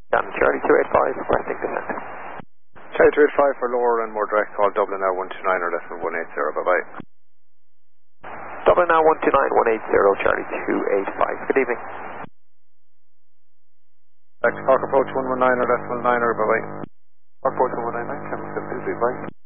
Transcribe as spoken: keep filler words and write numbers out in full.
Down Charlie two eight five, requesting descent. Charlie two eight five for lower and more direct call, Dublin now one two nine or decimal one eight zero, bye bye. Dublin now one two nine one eight zero, Charlie two eight five, good evening. Back to Cork approach one one nine or decimal nine or bye bye. Cork approach one one nine nine, Cameron seven two three five.